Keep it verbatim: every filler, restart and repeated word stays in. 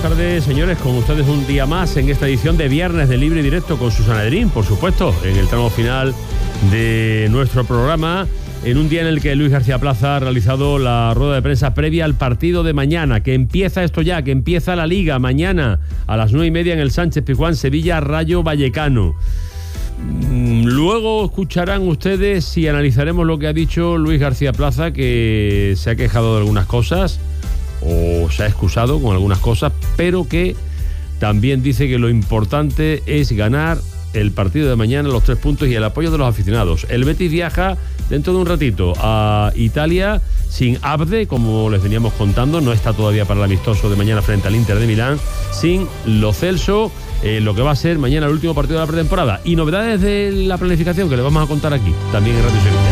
tardes, señores, con ustedes un día más en esta edición de Viernes de Libre y Directo con Susana Edrín, por supuesto, en el tramo final de nuestro programa, en un día en el que Luis García Plaza ha realizado la rueda de prensa previa al partido de mañana, que empieza esto ya, que empieza la Liga mañana a las nueve y media en el Sánchez Pizjuán, Sevilla, Rayo Vallecano. Luego escucharán ustedes y analizaremos lo que ha dicho Luis García Plaza, que se ha quejado de algunas cosas o se ha excusado con algunas cosas, pero que también dice que lo importante es ganar el partido de mañana, los tres puntos y el apoyo de los aficionados. El Betis viaja dentro de un ratito a Italia sin Abde, como les veníamos contando, no está todavía para el amistoso de mañana frente al Inter de Milán, sin Lo Celso, eh, lo que va a ser mañana el último partido de la pretemporada. Y novedades de la planificación que les vamos a contar aquí, también en Radio Sevilla.